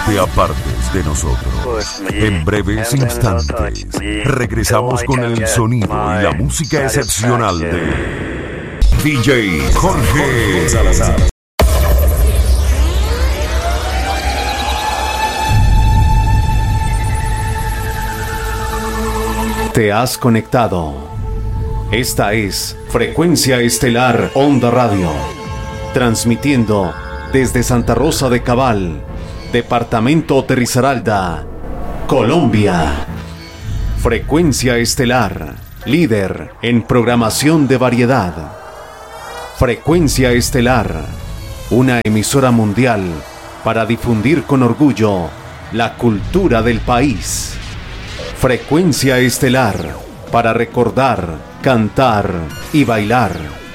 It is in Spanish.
te apartes de nosotros. En breves instantes, regresamos con el sonido y la música excepcional de DJ Jorge Salazar. Te has conectado. Esta es Frecuencia Estelar Onda Radio, transmitiendo desde Santa Rosa de Cabal, Departamento de Risaralda, Colombia. Frecuencia Estelar, líder en programación de variedad. Frecuencia Estelar, una emisora mundial para difundir con orgullo la cultura del país. Frecuencia Estelar, para recordar, cantar y bailar.